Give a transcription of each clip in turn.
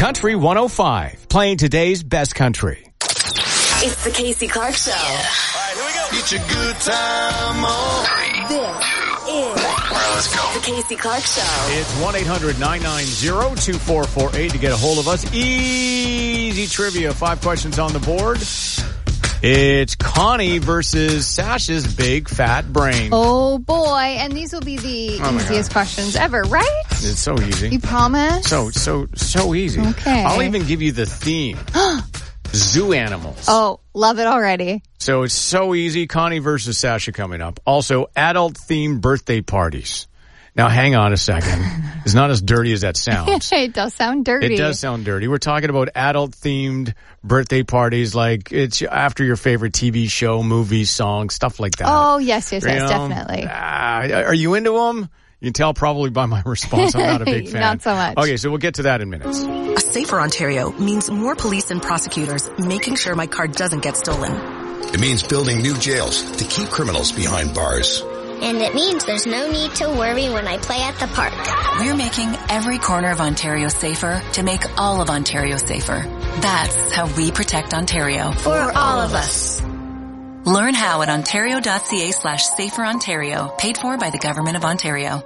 Country 105, playing today's best country. It's the Casey Clark Show. All right, here we go. Get your good time on. This is Let's go. the Casey Clark Show. It's 1-800-990-2448 to get a hold of us. Easy trivia. 5 questions on the board. It's Connie versus Sasha's big fat brain. Oh, boy. And these will be the easiest questions ever, right? It's so easy. You promise? So easy. Okay. I'll even give you the theme. Zoo animals. Oh, love it already. So it's so easy. Connie versus Sasha coming up. Also, adult-themed birthday parties. Now, hang on a second. It's not as dirty as that sounds. It does sound dirty. It does sound dirty. We're talking about adult-themed birthday parties, like it's after your favorite TV show, movie, song, stuff like that. Oh, yes, Definitely. definitely. Are you into them? You can tell probably by my response I'm not a big fan. Not so much. Okay, so we'll get to that in minutes. A safer Ontario means more police and prosecutors making sure my car doesn't get stolen. It means building new jails to keep criminals behind bars. And it means there's no need to worry when I play at the park. We're making every corner of Ontario safer to make all of Ontario safer. That's how we protect Ontario. For all of us. Learn how at ontario.ca/saferontario, paid for by the Government of Ontario.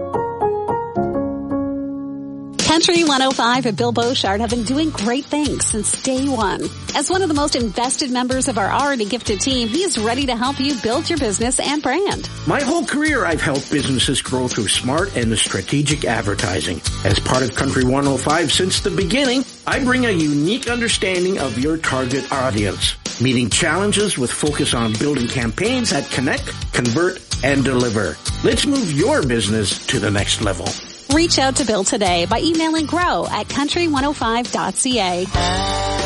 Country 105 and Bill Beauchard have been doing great things since day one. As one of the most invested members of our already gifted team, he is ready to help you build your business and brand. My whole career, I've helped businesses grow through smart and strategic advertising. As part of Country 105 since the beginning, I bring a unique understanding of your target audience, meeting challenges with focus on building campaigns that connect, convert, and deliver. Let's move your business to the next level. Reach out to Bill today by emailing grow@country105.ca.